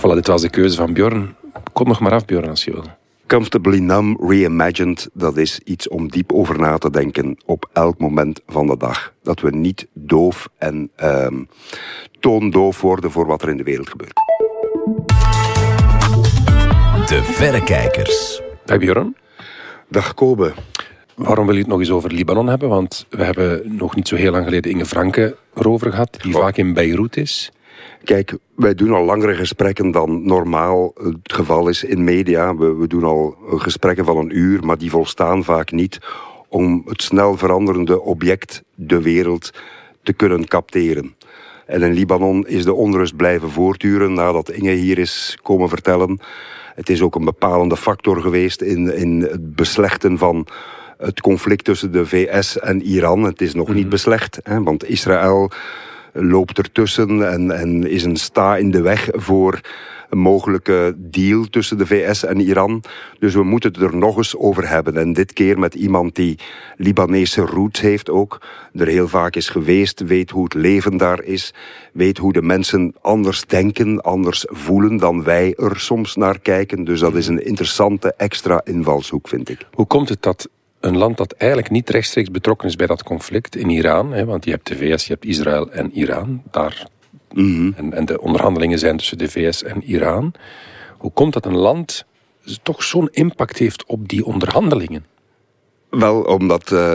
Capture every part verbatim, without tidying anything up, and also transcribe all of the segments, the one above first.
Voilà, dit was de keuze van Björn. Kom nog maar af, Björn, als je wil. Comfortably Numb Reimagined, dat is iets om diep over na te denken op elk moment van de dag. Dat we niet doof en uh, toondoof worden voor wat er in de wereld gebeurt. De Verrekijkers. Dag Björn. Dag Kobe. Waarom wil je het nog eens over Libanon hebben? Want we hebben nog niet zo heel lang geleden Inge Franke erover gehad, die oh. vaak in Beirut is. Kijk, wij doen al langere gesprekken dan normaal het geval is in media. We, we doen al gesprekken van een uur, maar die volstaan vaak niet om het snel veranderende object, de wereld, te kunnen capteren. En in Libanon is de onrust blijven voortduren nadat Inge hier is komen vertellen. Het is ook een bepalende factor geweest in, in het beslechten van het conflict tussen de V S en Iran. Het is nog mm-hmm. niet beslecht, hè, want Israël loopt ertussen en, en is een sta in de weg voor een mogelijke deal tussen de V S en Iran. Dus we moeten het er nog eens over hebben. En dit keer met iemand die Libanese roots heeft ook. Er heel vaak is geweest, weet hoe het leven daar is. Weet hoe de mensen anders denken, anders voelen dan wij er soms naar kijken. Dus dat is een interessante extra invalshoek, vind ik. Hoe komt het dat een land dat eigenlijk niet rechtstreeks betrokken is bij dat conflict in Iran, hè, want je hebt de V S, je hebt Israël en Iran, daar, mm-hmm. en, en de onderhandelingen zijn tussen de V S en Iran. Hoe komt dat een land toch zo'n impact heeft op die onderhandelingen? Wel, omdat uh,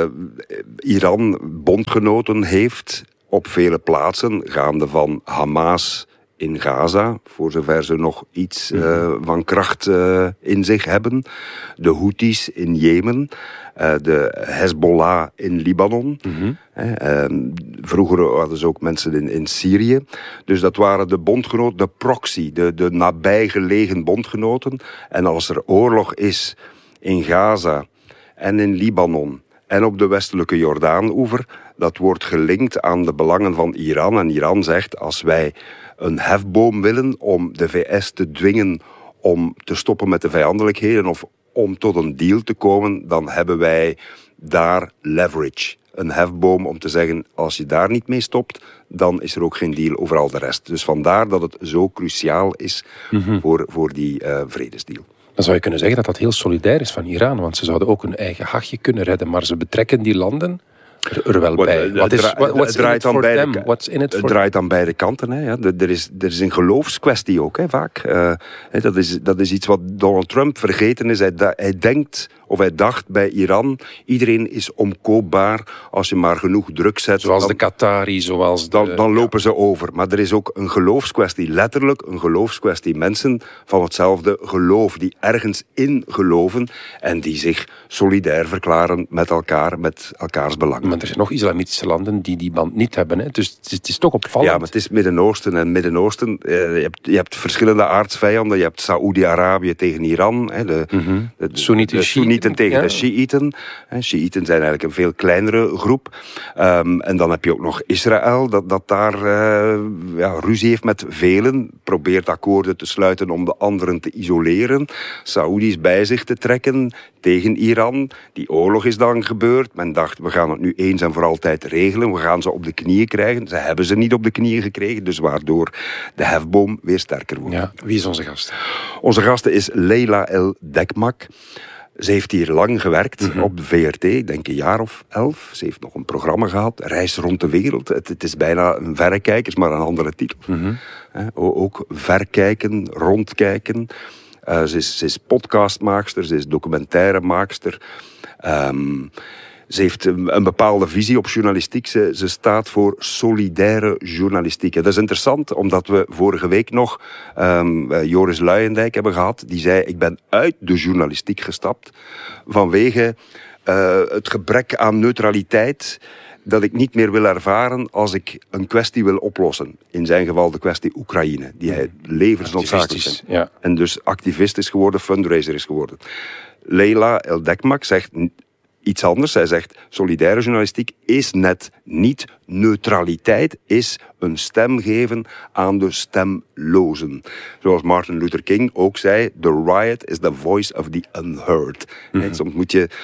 Iran bondgenoten heeft op vele plaatsen, gaande van Hamas in Gaza, voor zover ze nog iets uh, van kracht uh, in zich hebben. De Houthis in Jemen. Uh, de Hezbollah in Libanon. Mm-hmm. Uh, vroeger hadden ze ook mensen in, in Syrië. Dus dat waren de bondgenoten, de proxy, de, de nabijgelegen bondgenoten. En als er oorlog is in Gaza en in Libanon en op de westelijke Jordaanoever, dat wordt gelinkt aan de belangen van Iran. En Iran zegt, als wij een hefboom willen om de V S te dwingen om te stoppen met de vijandelijkheden of om tot een deal te komen, dan hebben wij daar leverage. Een hefboom om te zeggen, als je daar niet mee stopt, dan is er ook geen deal over al de rest. Dus vandaar dat het zo cruciaal is mm-hmm. voor, voor die uh, vredesdeal. Dan zou je kunnen zeggen dat dat heel solidair is van Iran, want ze zouden ook hun eigen hachje kunnen redden, maar ze betrekken die landen er, er wel bij. Wat is, what's in it for them? What's in it for Het draait aan beide kanten. Hè, ja. Er, is, er is een geloofskwestie ook, hè, vaak. Uh, dat, is, dat is iets wat Donald Trump vergeten is. Hij, hij denkt, of hij dacht bij Iran, iedereen is omkoopbaar als je maar genoeg druk zet. Zoals dan, de Qatari, zoals de... Dan, dan lopen ja. ze over. Maar er is ook een geloofskwestie, letterlijk een geloofskwestie. Mensen van hetzelfde geloof, die ergens in geloven en die zich solidair verklaren met elkaar, met elkaars belangen. Maar er zijn nog islamitische landen die die band niet hebben. Hè? Dus het is, het is toch opvallend. Ja, maar het is Midden-Oosten. En Midden-Oosten, eh, je, hebt, je hebt verschillende aardsvijanden. Je hebt Saoedi-Arabië tegen Iran. Hè, de, mm-hmm. de, de, Soenieten, de Soenieten tegen ja. de Shiiten. Shiiten zijn eigenlijk een veel kleinere groep. Um, en dan heb je ook nog Israël, dat, dat daar uh, ja, ruzie heeft met velen. Probeert akkoorden te sluiten om de anderen te isoleren. Saoedi's bij zich te trekken tegen Iran. Die oorlog is dan gebeurd. Men dacht, we gaan het nu eens en voor altijd regelen. We gaan ze op de knieën krijgen. Ze hebben ze niet op de knieën gekregen, dus waardoor de hefboom weer sterker wordt. Ja, wie is onze gast? Onze gast is Leila El Dekmak. Ze heeft hier lang gewerkt mm-hmm. op de V R T, ik denk een jaar of elf. Ze heeft nog een programma gehad, Reis rond de wereld. Het, het is bijna een verrekijkers, maar een andere titel. Mm-hmm. He, ook verkijken, rondkijken. Uh, ze, is, ze is podcastmaakster, ze is documentairemaakster. Um, Ze heeft een, een bepaalde visie op journalistiek. Ze, ze staat voor solidaire journalistiek. Dat is interessant, omdat we vorige week nog um, Joris Luijendijk hebben gehad. Die zei, ik ben uit de journalistiek gestapt vanwege uh, het gebrek aan neutraliteit dat ik niet meer wil ervaren als ik een kwestie wil oplossen. In zijn geval de kwestie Oekraïne, die hij levensnoodzakelijk vindt. Ja. En dus activist is geworden, fundraiser is geworden. Leila El Dekmak zegt iets anders. Zij zegt, solidaire journalistiek is net niet neutraliteit, is een stem geven aan de stemlozen. Zoals Martin Luther King ook zei, the riot is the voice of the unheard. Mm-hmm. Soms moet je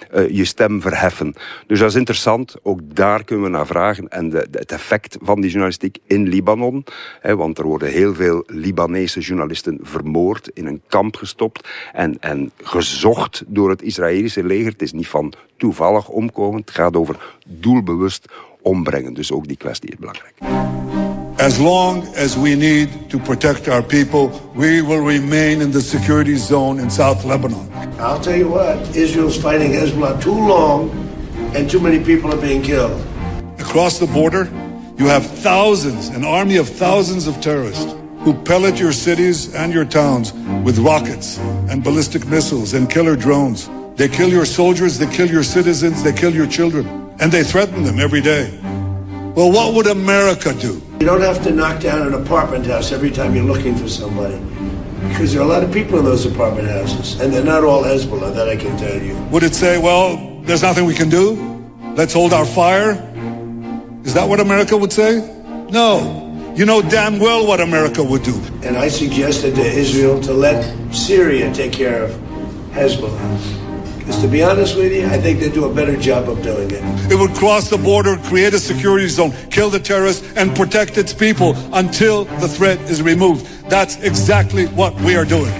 uh, je stem verheffen. Dus dat is interessant. Ook daar kunnen we naar vragen. En de, de, het effect van die journalistiek in Libanon. Hè, want er worden heel veel Libanese journalisten vermoord, in een kamp gestopt en, en gezocht door het Israëlische leger. Het is niet van toevallig omkomen. Het gaat over doelbewust ombrengen. Dus ook die kwestie is belangrijk. As long as we need to protect our people, we will remain in the security zone in South Lebanon. I'll tell you what, Israel's fighting Hezbollah too long and too many people are being killed. Across the border, you have thousands, an army of thousands of terrorists who pellet your cities and your towns with rockets and ballistic missiles and killer drones. They kill your soldiers, they kill your citizens, they kill your children, and they threaten them every day. Well, what would America do? You don't have to knock down an apartment house every time you're looking for somebody. Because there are a lot of people in those apartment houses. And they're not all Hezbollah, that I can tell you. Would it say, well, there's nothing we can do? Let's hold our fire? Is that what America would say? No. You know damn well what America would do. And I suggested to Israel to let Syria take care of Hezbollah. Because to be honest with you, I think they do a better job of doing it. It would cross the border, create a security zone, kill the terrorists, and protect its people until the threat is removed. That's exactly what we are doing.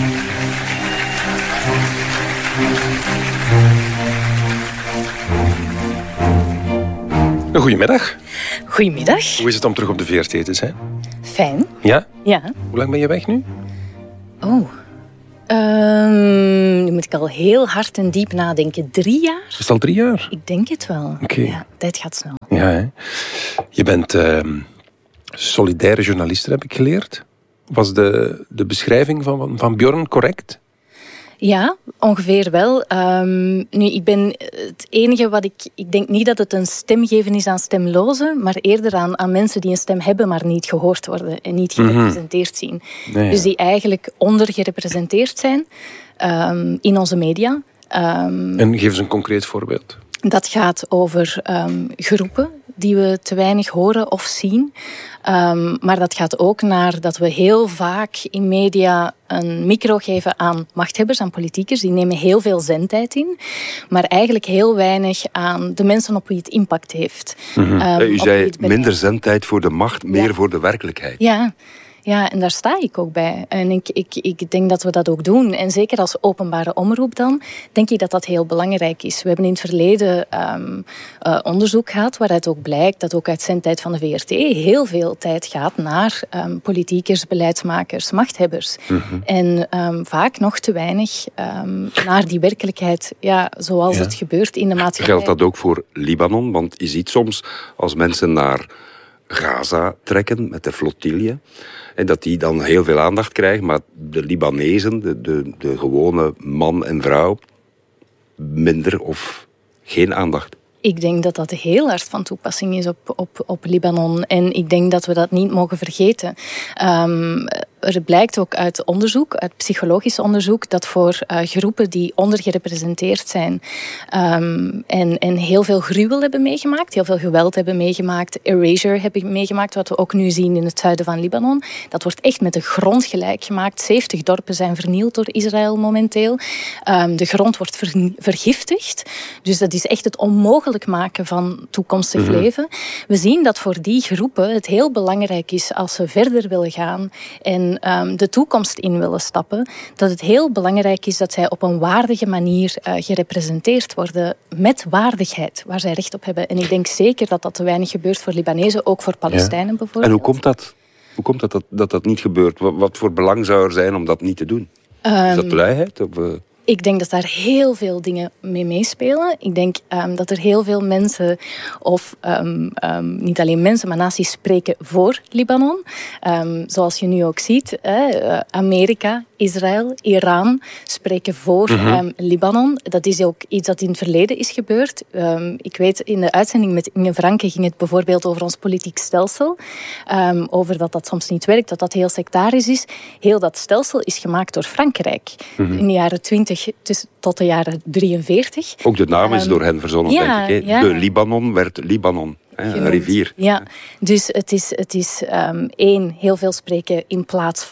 Goedemiddag. Goedemiddag. Hoe is het om terug op de V R T te zijn? Fijn. Ja? Ja. Hoe lang ben je weg nu? Oh. Um, nu moet ik al heel hard en diep nadenken. Drie jaar? Is het al drie jaar? Ik denk het wel. Oké. Ja, tijd gaat snel. Ja, hè? Je bent uh, solidaire journaliste, heb ik geleerd. Was de, de beschrijving van, van Björn correct? Ja, ongeveer wel. Um, nu, ik ben het enige wat ik... Ik denk niet dat het een stem geven is aan stemlozen, maar eerder aan, aan mensen die een stem hebben, maar niet gehoord worden en niet gerepresenteerd zien. Nee, ja. Dus die eigenlijk ondergerepresenteerd zijn um, in onze media. Um, en geef eens een concreet voorbeeld. Dat gaat over um, groepen die we te weinig horen of zien. Um, maar dat gaat ook naar dat we heel vaak in media een micro geven aan machthebbers, aan politiekers. Die nemen heel veel zendtijd in, maar eigenlijk heel weinig aan de mensen op wie het impact heeft. Mm-hmm. um, U zei minder bereikt. Zendtijd voor de macht, meer ja. voor de werkelijkheid. Ja. Ja, en daar sta ik ook bij. En ik, ik, ik denk dat we dat ook doen. En zeker als openbare omroep dan, denk ik dat dat heel belangrijk is. We hebben in het verleden um, uh, onderzoek gehad waaruit ook blijkt dat ook uit zendtijd van de V R T heel veel tijd gaat naar um, politiekers, beleidsmakers, machthebbers. Mm-hmm. En um, vaak nog te weinig um, naar die werkelijkheid, ja, zoals ja. het gebeurt in de maatschappij. Geldt dat ook voor Libanon? Want je ziet soms als mensen naar Gaza trekken met de flottille, en dat die dan heel veel aandacht krijgen, maar de Libanezen, de, de, de gewone man en vrouw, minder of geen aandacht. Ik denk dat dat heel hard van toepassing is op, op, op Libanon. En ik denk dat we dat niet mogen vergeten. Um, er blijkt ook uit onderzoek, uit psychologisch onderzoek, dat voor uh, groepen die ondergerepresenteerd zijn um, en, en heel veel gruwel hebben meegemaakt, heel veel geweld hebben meegemaakt, erasure hebben meegemaakt, wat we ook nu zien in het zuiden van Libanon. Dat wordt echt met de grond gelijk gemaakt. zeventig dorpen zijn vernield door Israël momenteel. Um, de grond wordt ver, vergiftigd. Dus dat is echt het onmogelijk maken van toekomstig mm-hmm. leven. We zien dat voor die groepen het heel belangrijk is als ze verder willen gaan en um, de toekomst in willen stappen, dat het heel belangrijk is dat zij op een waardige manier uh, gerepresenteerd worden met waardigheid, waar zij recht op hebben. En ik denk zeker dat dat te weinig gebeurt voor Libanezen, ook voor Palestijnen ja. bijvoorbeeld. En hoe komt dat? Hoe komt dat dat, dat, dat niet gebeurt? Wat, wat voor belang zou er zijn om dat niet te doen? Um, is dat luiheid? Of, uh... Ik denk dat daar heel veel dingen mee meespelen. Ik denk um, dat er heel veel mensen, of um, um, niet alleen mensen, maar naties spreken voor Libanon. Um, zoals je nu ook ziet, eh, Amerika, Israël, Iran spreken voor mm-hmm. um, Libanon. Dat is ook iets dat in het verleden is gebeurd. Um, ik weet, in de uitzending met Inge Franke ging het bijvoorbeeld over ons politiek stelsel. Um, over dat dat soms niet werkt, dat dat heel sectarisch is. Heel dat stelsel is gemaakt door Frankrijk. Mm-hmm. In de jaren twintig tot de jaren drieënveertig. Ook de naam is um, door hen verzonnen, ja, denk ik. Hè? Ja. De Libanon werd Libanon. Hè? Een rivier. Ja, dus het is, het is um, één, heel veel spreken in plaats van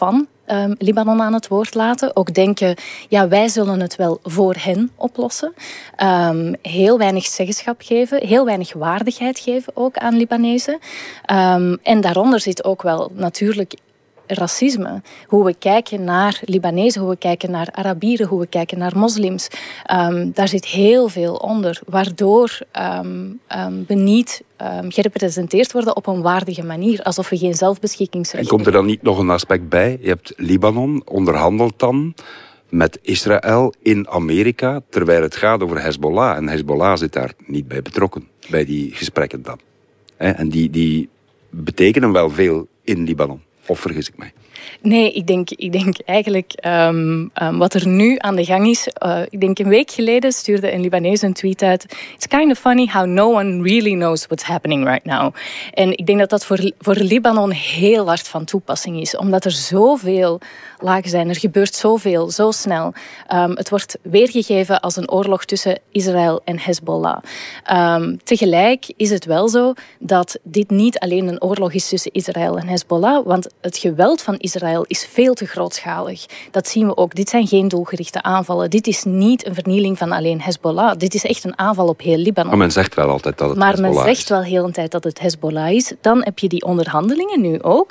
um, Libanon aan het woord laten. Ook denken, ja, wij zullen het wel voor hen oplossen. Um, heel weinig zeggenschap geven, heel weinig waardigheid geven ook aan Libanezen. Um, en daaronder zit ook wel natuurlijk racisme. Hoe we kijken naar Libanezen, hoe we kijken naar Arabieren, hoe we kijken naar moslims. Um, daar zit heel veel onder, waardoor um, um, we niet um, gerepresenteerd worden op een waardige manier, alsof we geen zelfbeschikkingsrecht hebben. En komt er dan niet nog een aspect bij? Je hebt Libanon, onderhandelt dan met Israël in Amerika, terwijl het gaat over Hezbollah. En Hezbollah zit daar niet bij betrokken, bij die gesprekken dan. En die, die betekenen wel veel in Libanon. Of vergis ik mij? Nee, ik denk, ik denk eigenlijk um, um, wat er nu aan de gang is. Uh, ik denk een week geleden stuurde een Libanees een tweet uit. It's kind of funny how no one really knows what's happening right now. En ik denk dat dat voor, voor Libanon heel hard van toepassing is. Omdat er zoveel lagen zijn. Er gebeurt zoveel, zo snel. Um, het wordt weergegeven als een oorlog tussen Israël en Hezbollah. Um, tegelijk is het wel zo dat dit niet alleen een oorlog is tussen Israël en Hezbollah. Want het geweld van Israël is veel te grootschalig. Dat zien we ook. Dit zijn geen doelgerichte aanvallen. Dit is niet een vernieling van alleen Hezbollah. Dit is echt een aanval op heel Libanon. Maar men zegt wel altijd dat het maar Hezbollah is. Maar men zegt wel heel een tijd dat het Hezbollah is. Dan heb je die onderhandelingen nu ook.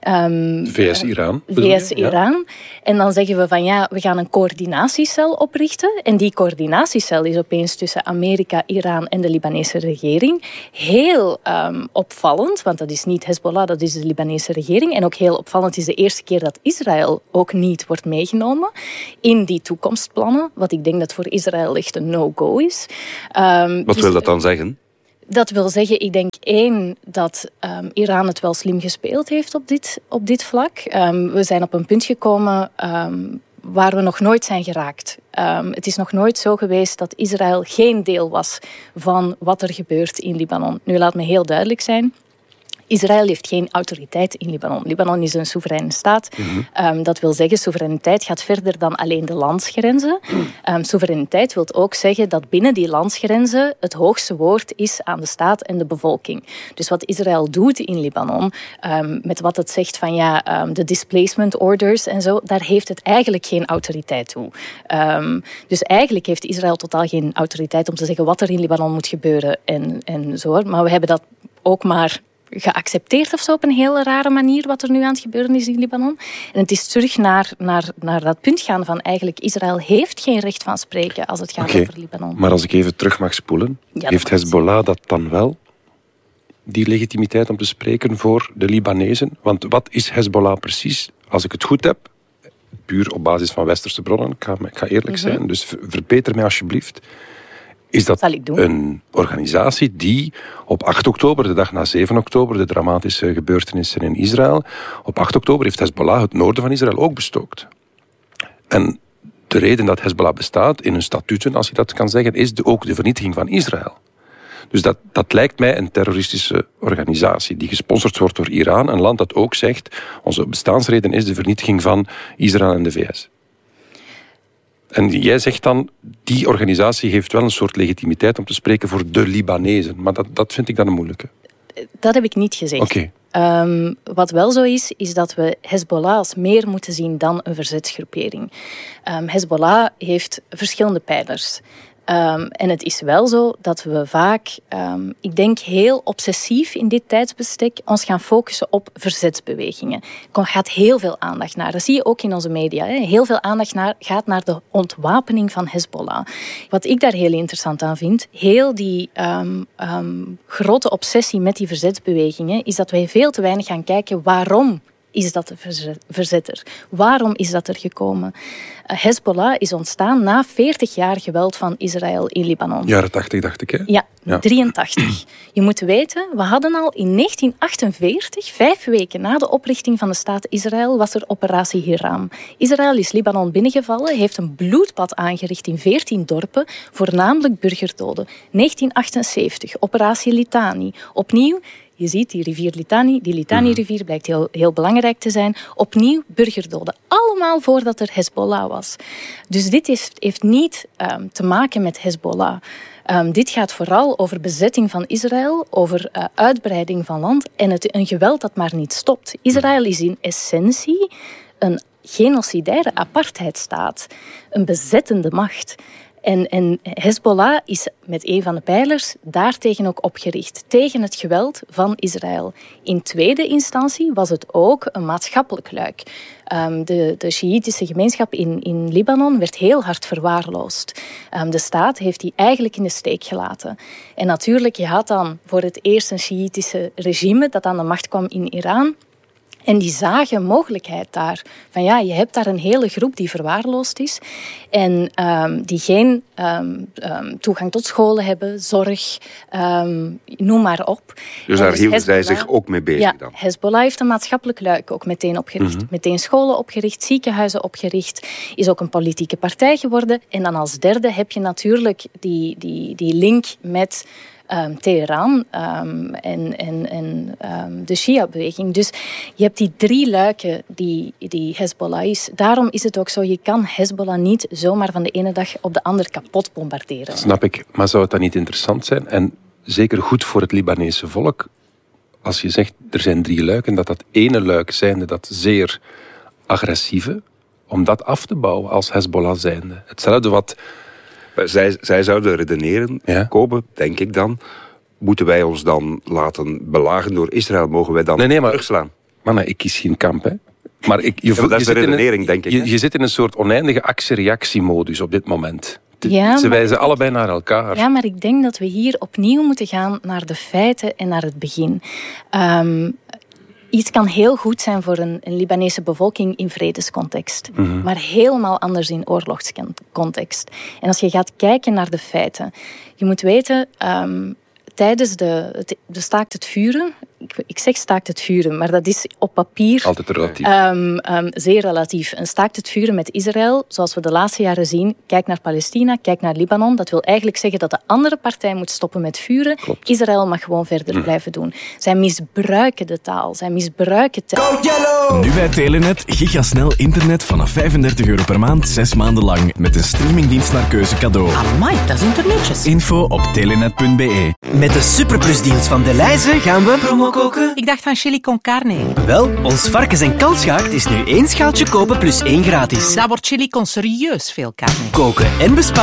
Um, V S-Iran. V S-Iran. Ja. En dan zeggen we van ja, we gaan een coördinatiecel oprichten. En die coördinatiecel is opeens tussen Amerika, Iran en de Libanese regering. Heel um, opvallend, want dat is niet Hezbollah, dat is de Libanese regering. En ook heel opvallend is de eerste keer dat Israël ook niet wordt meegenomen in die toekomstplannen. Wat ik denk dat voor Israël echt een no-go is. Um, Wat dus, wil dat dan zeggen? Dat wil zeggen, ik denk één, dat um, Iran het wel slim gespeeld heeft op dit, op dit vlak. Um, we zijn op een punt gekomen um, waar we nog nooit zijn geraakt. Um, het is nog nooit zo geweest dat Israël geen deel was van wat er gebeurt in Libanon. Nu, laat me heel duidelijk zijn. Israël heeft geen autoriteit in Libanon. Libanon is een soevereine staat. Mm-hmm. Um, dat wil zeggen, soevereiniteit gaat verder dan alleen de landsgrenzen. Um, soevereiniteit wil ook zeggen dat binnen die landsgrenzen het hoogste woord is aan de staat en de bevolking. Dus wat Israël doet in Libanon, um, met wat het zegt van ja, um, de displacement orders en zo, daar heeft het eigenlijk geen autoriteit toe. Um, dus eigenlijk heeft Israël totaal geen autoriteit om te zeggen wat er in Libanon moet gebeuren en, en zo. Maar we hebben dat ook maar geaccepteerd of zo op een hele rare manier wat er nu aan het gebeuren is in Libanon. En het is terug naar, naar, naar dat punt gaan van eigenlijk Israël heeft geen recht van spreken als het gaat okay, over Libanon. Maar als ik even terug mag spoelen, ja, heeft Hezbollah dat dan wel? Die legitimiteit om te spreken voor de Libanezen? Want wat is Hezbollah precies? Als ik het goed heb, puur op basis van westerse bronnen, ik ga, ik ga eerlijk mm-hmm. zijn, dus verbeter mij alsjeblieft. Is dat een organisatie die op acht oktober, de dag na zeven oktober, de dramatische gebeurtenissen in Israël, op acht oktober heeft Hezbollah het noorden van Israël ook bestookt. En de reden dat Hezbollah bestaat, in hun statuten, als je dat kan zeggen, is de, ook de vernietiging van Israël. Dus dat, dat lijkt mij een terroristische organisatie die gesponsord wordt door Iran, een land dat ook zegt, onze bestaansreden is de vernietiging van Israël en de V S. En jij zegt dan, die organisatie heeft wel een soort legitimiteit om te spreken voor de Libanezen. Maar dat, dat vind ik dan een moeilijke. Dat heb ik niet gezegd. Okay. Um, wat wel zo is, is dat we Hezbollah als meer moeten zien dan een verzetsgroepering. Um, Hezbollah heeft verschillende pijlers. Um, en het is wel zo dat we vaak, um, ik denk heel obsessief in dit tijdsbestek, ons gaan focussen op verzetsbewegingen. Er gaat heel veel aandacht naar. Dat zie je ook in onze media. Hè. Heel veel aandacht naar, gaat naar de ontwapening van Hezbollah. Wat ik daar heel interessant aan vind, heel die um, um, grote obsessie met die verzetsbewegingen, is dat wij veel te weinig gaan kijken waarom is dat de verzetter? Waarom is dat er gekomen? Hezbollah is ontstaan na veertig jaar geweld van Israël in Libanon. Jaren tachtig, dacht ik, hè? Ja, ja. drieëntachtig. Je moet weten, we hadden al in negentien achtenveertig, vijf weken na de oprichting van de staat Israël, was er operatie Hiram. Israël is Libanon binnengevallen, heeft een bloedbad aangericht in veertien dorpen, voornamelijk burgerdoden. negentien achtenzeventig, operatie Litani. Opnieuw, je ziet die rivier Litani, die Litani-rivier blijkt heel, heel belangrijk te zijn. Opnieuw burgerdoden. Allemaal voordat er Hezbollah was. Dus dit heeft, heeft niet um, te maken met Hezbollah. Um, dit gaat vooral over bezetting van Israël, over uh, uitbreiding van land en het, een geweld dat maar niet stopt. Israël is in essentie een genocidaire apartheidstaat, een bezettende macht. En, en Hezbollah is met een van de pijlers daartegen ook opgericht, tegen het geweld van Israël. In tweede instantie was het ook een maatschappelijk luik. Um, de, de Sjiïtische gemeenschap in, in Libanon werd heel hard verwaarloosd. Um, de staat heeft die eigenlijk in de steek gelaten. En natuurlijk, je had dan voor het eerst een Sjiïtische regime dat aan de macht kwam in Iran. En die zagen mogelijkheid daar. Van ja, je hebt daar een hele groep die verwaarloosd is. En um, die geen um, um, toegang tot scholen hebben, zorg, um, noem maar op. Dus daar dus hielden zij zich ook mee bezig ja, dan? Hezbollah heeft een maatschappelijk luik ook meteen opgericht. Mm-hmm. Meteen scholen opgericht, ziekenhuizen opgericht. Is ook een politieke partij geworden. En dan als derde heb je natuurlijk die, die, die link met... Um, Teheran um, en, en, en um, de Shia-beweging. Dus je hebt die drie luiken die, die Hezbollah is. Daarom is het ook zo, je kan Hezbollah niet zomaar van de ene dag op de andere kapot bombarderen. Snap ik, maar zou het dan niet interessant zijn en zeker goed voor het Libanese volk als je zegt er zijn drie luiken, dat dat ene luik zijnde dat zeer agressieve, om dat af te bouwen als Hezbollah zijnde. Hetzelfde wat... Zij, zij zouden redeneren, ja? Kobe, denk ik dan, moeten wij ons dan laten belagen door Israël? Mogen wij dan nee, nee, maar, terugslaan? Maar ik kies geen kamp, hè. Maar ik, je, ja, maar dat je is de redenering, een, denk ik. Je, je zit in een soort oneindige actie-reactiemodus op dit moment. Ja, Ze maar, wijzen allebei naar elkaar. Ja, maar ik denk dat we hier opnieuw moeten gaan naar de feiten en naar het begin. Um, Iets kan heel goed zijn voor een, een Libanese bevolking in vredescontext, mm-hmm. maar helemaal anders in oorlogscontext. En als je gaat kijken naar de feiten, je moet weten, um, tijdens de, de staakt het vuren, ik, ik zeg staakt het vuren, maar dat is op papier altijd relatief. Um, um, zeer relatief. Een staakt het vuren met Israël, zoals we de laatste jaren zien, kijk naar Palestina, kijk naar Libanon, dat wil eigenlijk zeggen dat de andere partij moet stoppen met vuren. Klopt. Israël mag gewoon verder mm. blijven doen. Zij misbruiken de taal, zij misbruiken taal. Nu bij Telenet gigasnel internet vanaf vijfendertig euro per maand, zes maanden lang, met een streamingdienst naar keuze cadeau. Amai, dat is internetjes. Info op telenet punt b e. Met de superplusdeals van Delhaize gaan we promo koken. Ik dacht aan chili con carne. Wel, ons varkens- en kalfsgaard is nu één schaaltje kopen plus één gratis. Dat wordt chili con serieus veel carne. Koken en besparen.